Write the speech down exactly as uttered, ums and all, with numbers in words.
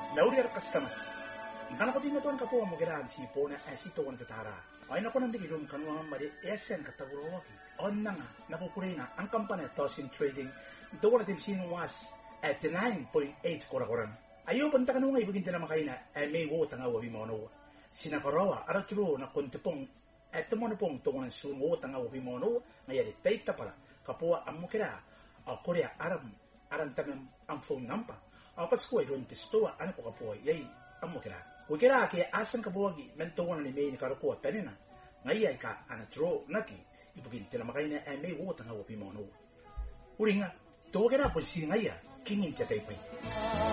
Naurir customers. Ngana ko din na tuan kapo mo giraan si po na asito wan tatara. Ay nako nang digidum kanwa mari esen katagurowaki. On na nga napupuri na ang kampanya Tosin Trading doon natin sinuwas at nine point eight korakoran. Ayo punta ka nung ay bugin na makaina ay may wo tanga wabi mo no. Sinakarawa araturo na kontepong at mo pong tungan sun wo tanga wabi mo no ngayari tayta pala kapwa ang mukira o Korea aram aram tamam ang phone number. Apas ko ay ron testoa ano ko kapwa yay ang mukira. Ukira ke asan kabuwagi mentungan ni may ni karakuwa penina. Ngayay ka anatro naki ibugin tila makaina ay may wo tanga wabi mo no. Uri nga, tuwa ka na po si ngaya, kingin tiya tayo pa